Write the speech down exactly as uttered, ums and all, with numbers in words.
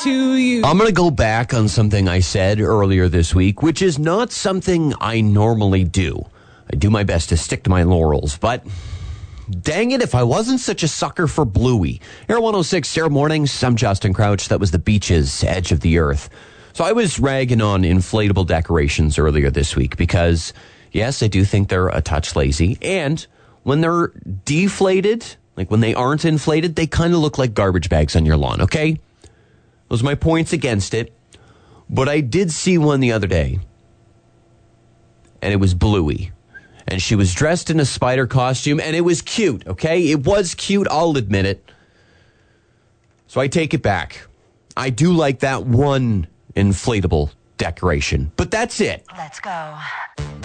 to you. I'm going to go back on something I said earlier this week, which is not something I normally do. I do my best to stick to my laurels, but dang it, if I wasn't such a sucker for Bluey. Air one oh six, Sarah Mornings, I'm Justin Crouch. That was the Beaches, Edge of the Earth. So I was ragging on inflatable decorations earlier this week because, yes, I do think they're a touch lazy. And when they're deflated, like when they aren't inflated, they kind of look like garbage bags on your lawn, okay? Those are my points against it. But I did see one the other day, and it was Bluey. And she was dressed in a spider costume, and it was cute, okay? It was cute, I'll admit it. So I take it back. I do like that one inflatable decoration, but that's it. Let's go.